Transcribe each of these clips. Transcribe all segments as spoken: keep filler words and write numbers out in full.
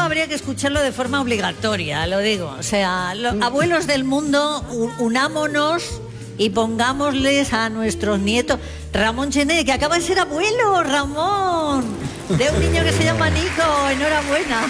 habría que escucharlo de forma obligatoria, lo digo. O sea, los abuelos del mundo, unámonos y pongámosles a nuestros nietos. Ramón Gené, que acaba de ser abuelo, Ramón, de un niño que se llama Nico. Enhorabuena.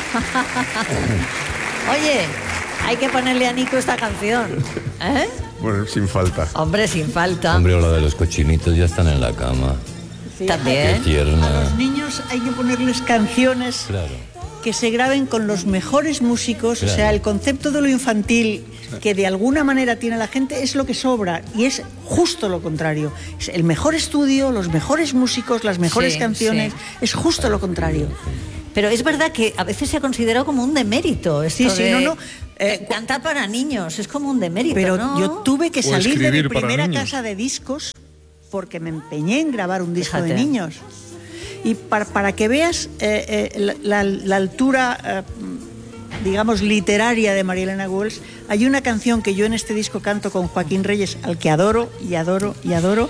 Oye, hay que ponerle a Nico esta canción, ¿eh? Bueno, sin falta. Hombre, sin falta. Hombre, o la de los cochinitos ya están en la cama. Sí, también. Qué tierna. A los niños hay que ponerles canciones Claro. que se graben con los mejores músicos. Claro. O sea, el concepto de lo infantil que de alguna manera tiene la gente es lo que sobra, y es justo lo contrario. Es el mejor estudio, los mejores músicos, las mejores Sí, canciones, sí. es justo lo contrario. Pero es verdad que a veces se ha considerado como un demérito esto Sí, sí, de no, no, eh, cantar para niños, es como un demérito, Pero ¿no? yo tuve que O salir de mi escribir para primera niños. casa de discos porque me empeñé en grabar un disco Fíjate. de niños. Y para, para que veas eh, eh, la, la- la altura, eh, digamos, literaria de María Elena Walsh, hay una canción que yo en este disco canto con Joaquín Reyes, al que adoro y adoro y adoro,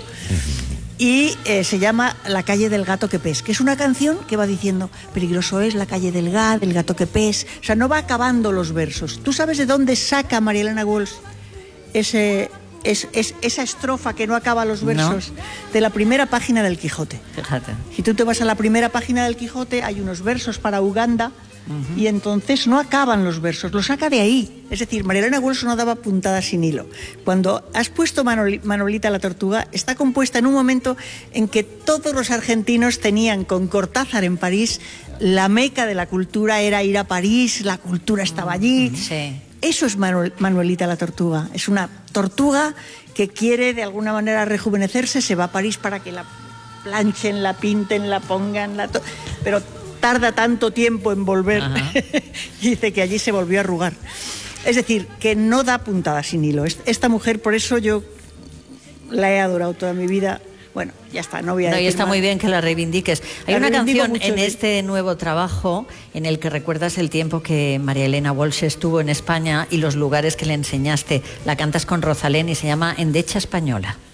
y eh, se llama La calle del gato que pes, que es una canción que va diciendo peligroso es la calle del gato, el gato que pes, o sea, no va acabando los versos. ¿Tú sabes de dónde saca María Elena Walsh ese, es, es- esa estrofa que no acaba los versos? De la primera página del Quijote. Fíjate. Si tú te vas a la primera página del Quijote, hay unos versos para Uganda, y entonces no acaban los versos, los saca de ahí. Es decir, María Elena Walsh no daba puntadas sin hilo. Cuando has puesto Manoli- Manolita la Tortuga, está compuesta en un momento en que todos los argentinos tenían con Cortázar en París, la meca de la cultura era ir a París, la cultura estaba allí. Sí. Eso es Manuel- Manuelita la Tortuga. Es una tortuga que quiere de alguna manera rejuvenecerse, se va a París para que la planchen, la pinten, la pongan, la to- pero tarda tanto tiempo en volver. Ajá. Y dice que allí se volvió a arrugar. Es decir, que no da puntada sin hilo. Es- Esta mujer, por eso yo la he adorado toda mi vida. Bueno, ya está, no voy a No, y decir está más. muy bien que la reivindiques. Hay La una reivindico canción mucho, en sí. este nuevo trabajo en el que recuerdas el tiempo que María Elena Walsh estuvo en España y los lugares que le enseñaste. La cantas con Rosalén y se llama Endecha Española.